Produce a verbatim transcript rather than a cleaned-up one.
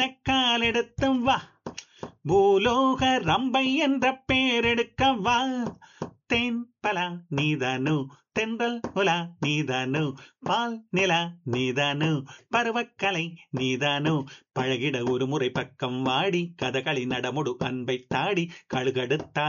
கால் எடுத்து வா பூலோக ரம்பை என்ற பேரெடுக்க வா தேன் பலா நீதானு தென்றல் உலா நீதானு பால் நிலா நீதானு பருவக்கலை நீதானு பழகிட ஒரு முறை பக்கம் வாடி கதகளி நடமுடு அன்பை தாடி கழுகடுத்தால்